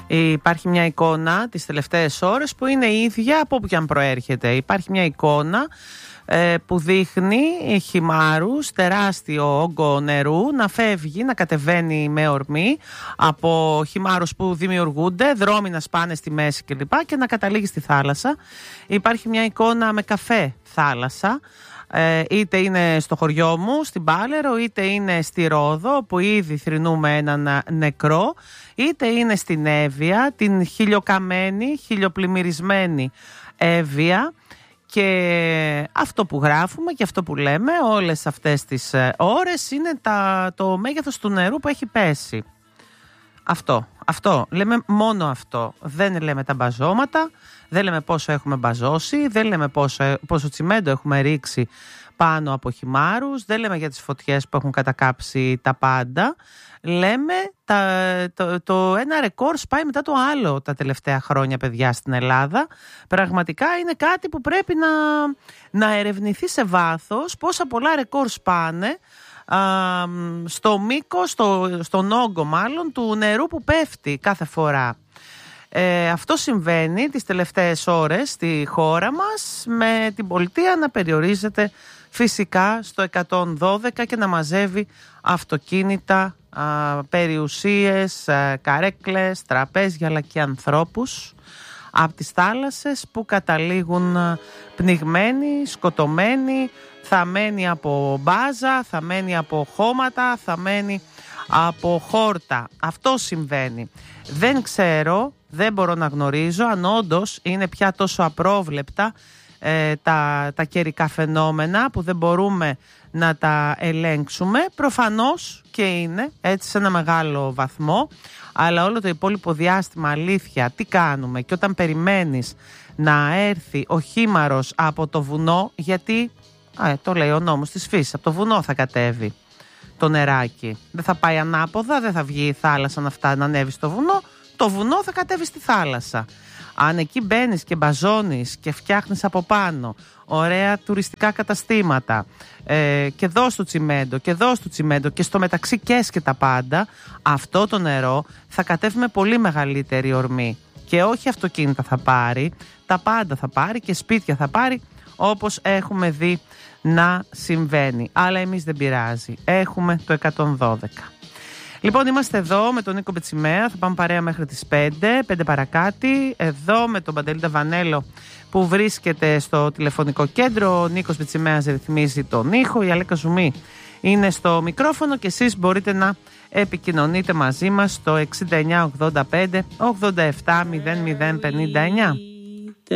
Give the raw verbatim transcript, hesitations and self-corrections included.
Υπάρχει μια εικόνα τις τελευταίες ώρες που είναι η ίδια από όπου και αν προέρχεται. Υπάρχει μια εικόνα ε, που δείχνει χυμάρους, τεράστιο όγκο νερού να φεύγει, να κατεβαίνει με ορμή από χυμάρους που δημιουργούνται, δρόμοι να σπάνε στη μέση κλπ. Και να καταλήγει στη θάλασσα. Υπάρχει μια εικόνα με καφέ θάλασσα. Ε, είτε είναι στο χωριό μου, στην Πάλαιρο, είτε είναι στη Ρόδο, που ήδη θρηνούμε έναν νεκρό, είτε είναι στην Εύβοια, την χιλιοκαμένη, χιλιοπλημμυρισμένη Εύβοια. Και αυτό που γράφουμε και αυτό που λέμε όλες αυτές τις ώρες είναι τα, το μέγεθος του νερού που έχει πέσει. Αυτό, αυτό, λέμε μόνο αυτό. Δεν λέμε τα μπαζώματα, δεν λέμε πόσο έχουμε μπαζώσει, δεν λέμε πόσο, πόσο τσιμέντο έχουμε ρίξει πάνω από χυμάρους, δεν λέμε για τις φωτιές που έχουν κατακάψει τα πάντα. Λέμε τα, το, το ένα ρεκόρ σπάει μετά το άλλο τα τελευταία χρόνια, παιδιά, στην Ελλάδα. Πραγματικά είναι κάτι που πρέπει να, να ερευνηθεί σε βάθος, πόσα πολλά ρεκόρ σπάνε α, στο μήκος, στο, στον όγκο μάλλον του νερού που πέφτει κάθε φορά. Ε, αυτό συμβαίνει τις τελευταίες ώρες στη χώρα μας, με την πολιτεία να περιορίζεται φυσικά στο εκατόν δώδεκα και να μαζεύει αυτοκίνητα, α, περιουσίες, α, καρέκλες, τραπέζια αλλά και ανθρώπους από τις θάλασσες που καταλήγουν πνιγμένοι, σκοτωμένοι, θαμμένοι από μπάζα, θαμμένοι από χώματα, θαμμένοι από χόρτα. Αυτό συμβαίνει. Δεν ξέρω, δεν μπορώ να γνωρίζω αν όντως είναι πια τόσο απρόβλεπτα ε, τα, τα καιρικά φαινόμενα που δεν μπορούμε να τα ελέγξουμε. Προφανώς και είναι έτσι σε ένα μεγάλο βαθμό, αλλά όλο το υπόλοιπο διάστημα, αλήθεια, τι κάνουμε? Και όταν περιμένεις να έρθει ο χήμαρος από το βουνό, γιατί α, το λέει ο νόμος της φύσης, από το βουνό θα κατέβει το νεράκι. Δεν θα πάει ανάποδα, δεν θα βγει η θάλασσα να φτάνει να ανέβει στο βουνό, το βουνό θα κατέβει στη θάλασσα. Αν εκεί μπαίνεις και μπαζώνεις και φτιάχνεις από πάνω ωραία τουριστικά καταστήματα ε, και δώσ' του τσιμέντο και δώσ' του τσιμέντο και στο μεταξύ κες και τα πάντα, αυτό το νερό θα κατέβει με πολύ μεγαλύτερη ορμή. Και όχι αυτοκίνητα θα πάρει, τα πάντα θα πάρει και σπίτια θα πάρει, όπως έχουμε δει να συμβαίνει. Αλλά εμείς δεν πειράζει, έχουμε το εκατόν δώδεκα. Λοιπόν, είμαστε εδώ με τον Νίκο Μπετσιμέα, θα πάμε παρέα μέχρι τις πέντε, πέντε παρακάτι, εδώ με τον Παντελή Ταβανέλο που βρίσκεται στο τηλεφωνικό κέντρο. Ο Νίκος Μπετσιμέας ρυθμίζει τον ήχο, η Αλέκα Ζουμή είναι στο μικρόφωνο και εσείς μπορείτε να επικοινωνείτε μαζί μας στο εξήντα εννιά ογδόντα πέντε ογδόντα επτά μηδέν μηδέν πενήντα εννιά.